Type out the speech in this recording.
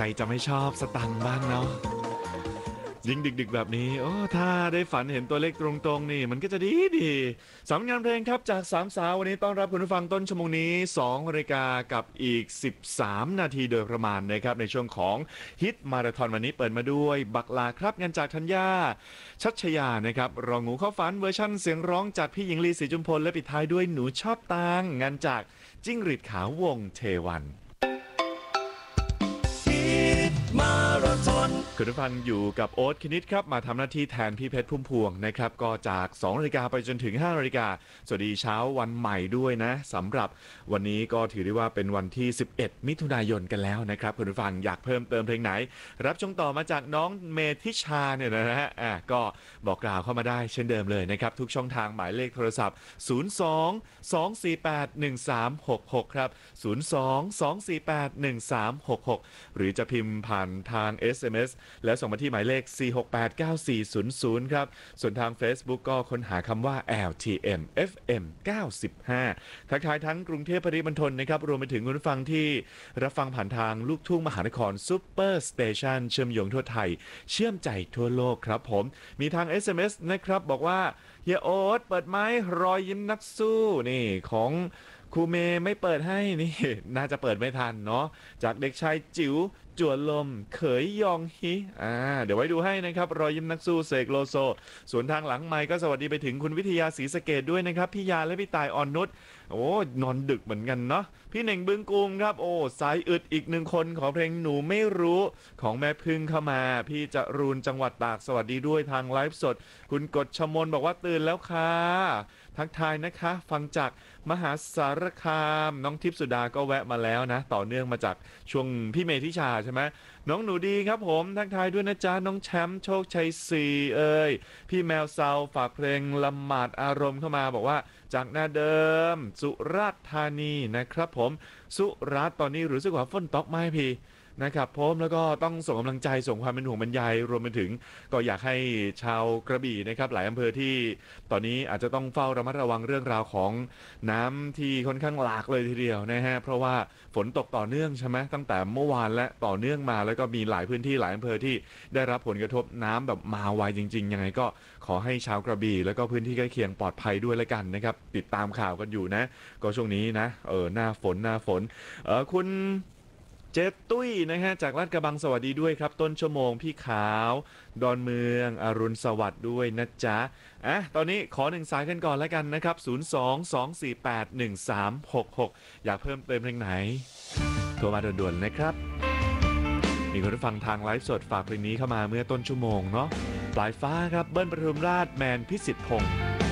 รจะไม่ชอบสตังค์บ้างเนาะยิ่งดึกๆแบบนี้โอ้ถ้าได้ฝันเห็นตัวเลขตรงๆนี่มันก็จะดีสำนักงานเพลงครับจากสามสาววันนี้ต้อนรับคุณผู้ฟังต้นชั่วโมงนี้2นาฬิกากับอีก13นาทีโดยประมาณนะครับในช่วงของฮิตมาราธอนวันนี้เปิดมาด้วยบักลาครับงานจากธัญญาชัชยานะครับรองงูเข้าฝันเวอร์ชั่นเสียงร้องจากพี่หญิงลีศรีจุมพลและปิดท้ายด้วยหนูชอบตังงานจากจิ้งหรีดขาววงเทวันมาราธอนคุณผู้ฟังอยู่กับโอ๊ตคณิตครับมาทำหน้าที่แทนพี่เพชรพุ่มพวงนะครับก็จาก2นาฬิกาไปจนถึง5นาฬิกาสวัสดีเช้าวันใหม่ด้วยนะสำหรับวันนี้ก็ถือได้ว่าเป็นวันที่11มิถุนายนกันแล้วนะครับคุณผู้ฟังอยากเพิ่มเติมเพลงไหนรับช่วงต่อมาจากน้องเมธิชาเนี่ยนะฮะก็บอกกล่าวเข้ามาได้เช่นเดิมเลยนะครับทุกช่องทางหมายเลขโทรศัพท์02-248-1366ครับ02-248-1366หรือจะพิมพ์ผ่านทาง SMS แล้วส่งมาที่หมายเลข4689400ครับส่วนทาง Facebook ก็ค้นหาคำว่า LTM FM 95ทักทายทั้งกรุงเทพปริมณฑลนะครับรวมไปถึงคุณผู้ฟังที่รับฟังผ่านทางลูกทุ่งมหานครซุปเปอร์สเตชันเชื่อมโยงทั่วไทยเชื่อมใจทั่วโลกครับผมมีทาง SMS นะครับบอกว่าเฮียโอ๊ตเปิดไม้รอยยิ้มนักสู้นี่ของครูเมย์ไม่เปิดให้นี่น่าจะเปิดไม่ทันเนาะจากเด็กชายจิ๋วจวนลมเขยยองฮิเดี๋ยวไว้ดูให้นะครับรอยยิ้มนักสู้เสกโลโซส่วนทางหลังไมค์ก็สวัสดีไปถึงคุณวิทยาศรีสะเกดด้วยนะครับพี่ยาและพี่ตายอ่อนนุชโอ้นอนดึกเหมือนกันเนาะพี่เหน่งบึงกรุงครับโอ้สายอึดอีกหนึ่งคนขอเพลงหนูไม่รู้ของแม่พึ่งเข้ามาพี่จรูนจังหวัดตากสวัสดีด้วยทางไลฟ์สดคุณกฎชมนบอกว่าตื่นแล้วค่ะทักทายนะคะฟังจากมหาสารคามน้องทิพย์สุดาก็แวะมาแล้วนะต่อเนื่องมาจากช่วงพี่เมธิชาใช่ไหมน้องหนูดีครับผมทักทายด้วยนะจ๊ะน้องแชมป์โชคชัย4พี่แมวเซาฝากเพลงละหมาดอารมณ์เข้ามาบอกว่าจากหน้าเดิมสุราษฎร์ธานีนะครับผมสุราษฎร์ตอนนี้รู้สึกว่าฝนตกไหมพี่นะครับผมแล้วก็ต้องส่งกำลังใจส่งความเป็นห่วงบรรยายรวมไปถึงก็อยากให้ชาวกระบี่นะครับหลายอำเภอที่ตอนนี้อาจจะต้องเฝ้าระมัดระวังเรื่องราวของน้ำที่ค่อนข้างหลากเลยทีเดียวนะฮะเพราะว่าฝนตกต่อเนื่องใช่ไหมตั้งแต่เมื่อวานและต่อเนื่องมาแล้วก็มีหลายพื้นที่หลายอำเภอที่ได้รับผลกระทบน้ำแบบมาไวจริงๆยังไงก็ขอให้ชาวกระบี่แล้วก็พื้นที่ใกล้เคียงปลอดภัยด้วยละกันนะครับติดตามข่าวกันอยู่นะก็ช่วงนี้นะหน้าฝนคุณเจตุ้ยนะฮะจากลาดกระบังสวัสดีด้วยครับต้นชั่วโมงพี่ขาวดอนเมืองอรุณสวัสดิ์ด้วยนะจ๊ะตอนนี้ขอ1สายกันก่อนแล้วกันนะครับ02-248-1366อยากเพิ่มเติมเพลงไหนโทรมาด่วนๆนะครับมีคนฟังทางไลฟ์สดฝากเพลงนี้เข้ามาเมื่อต้นชั่วโมงเนาะปลายฟ้าครับเบิ้ลปทุมราชแมนพิสิทธิ์พงษ์